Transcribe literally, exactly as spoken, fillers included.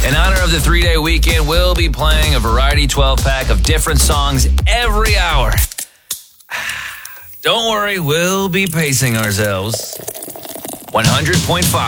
In honor of the three-day weekend, we'll be playing a variety twelve-pack of different songs every hour. Don't worry, we'll be pacing ourselves. one hundred point five